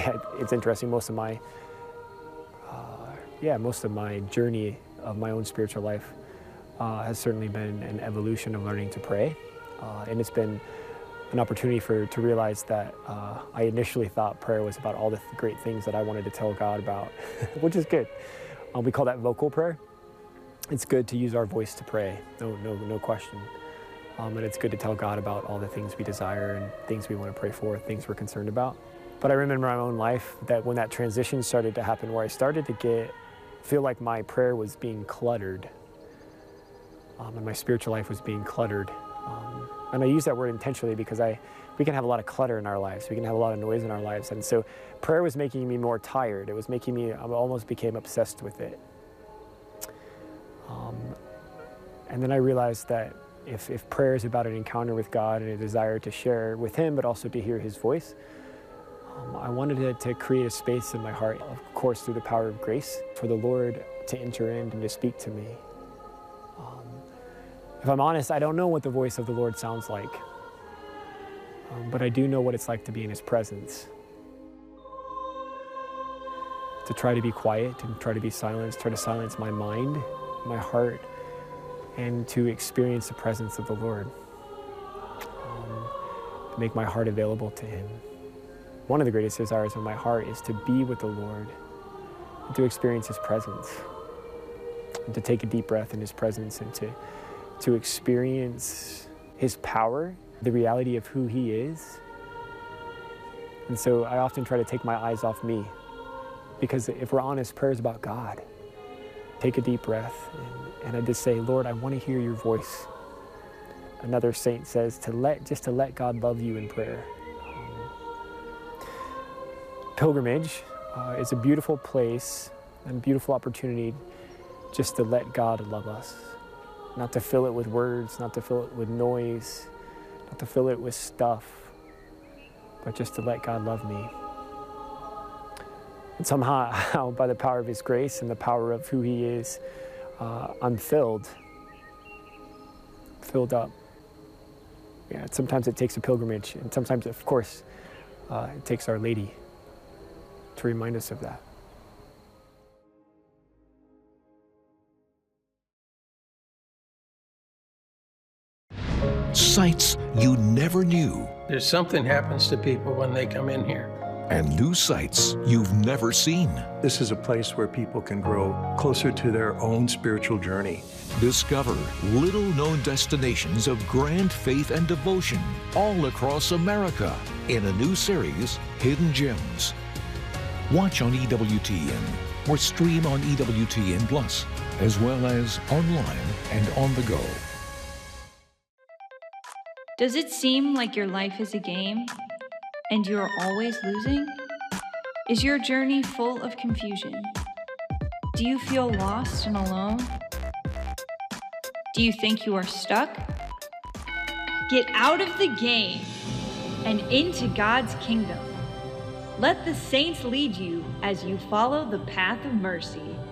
it's interesting, most of my journey of my own spiritual life has certainly been an evolution of learning to pray. And it's been an opportunity to realize that I initially thought prayer was about all the great things that I wanted to tell God about, which is good. We call that vocal prayer. It's good to use our voice to pray, no question. And it's good to tell God about all the things we desire and things we want to pray for, things we're concerned about. But I remember in my own life that when that transition started to happen, where I started to feel like my prayer was being cluttered, and my spiritual life was being cluttered. And I use that word intentionally because we can have a lot of clutter in our lives. We can have a lot of noise in our lives. And so prayer was making me more tired. It was making me, I almost became obsessed with it. And then I realized that if prayer is about an encounter with God and a desire to share with Him, but also to hear His voice, I wanted to create a space in my heart, of course through the power of grace, for the Lord to enter in and to speak to me. If I'm honest, I don't know what the voice of the Lord sounds like, but I do know what it's like to be in His presence. To try to be quiet and try to be silenced, try to silence my mind, my heart, and to experience the presence of the Lord. To make my heart available to Him. One of the greatest desires of my heart is to be with the Lord, and to experience His presence, and to take a deep breath in His presence, and to experience His power, the reality of who He is. And so I often try to take my eyes off me, because if we're honest, prayer is about God. Take a deep breath, and I just say, Lord, I want to hear your voice. Another saint says just to let God love you in prayer. Pilgrimage is a beautiful place and beautiful opportunity just to let God love us. Not to fill it with words, not to fill it with noise, not to fill it with stuff, but just to let God love me. And somehow, by the power of His grace and the power of who He is, I'm filled up. Yeah, sometimes it takes a pilgrimage, and sometimes, of course, it takes Our Lady to remind us of that. Sights you never knew. There's something happens to people when they come in here. And new sights you've never seen. This is a place where people can grow closer to their own spiritual journey. Discover little-known destinations of grand faith and devotion all across America in a new series, Hidden Gems. Watch on EWTN or stream on EWTN Plus, as well as online and on the go. Does it seem like your life is a game and you are always losing? Is your journey full of confusion? Do you feel lost and alone? Do you think you are stuck? Get out of the game and into God's kingdom. Let the saints lead you as you follow the path of mercy.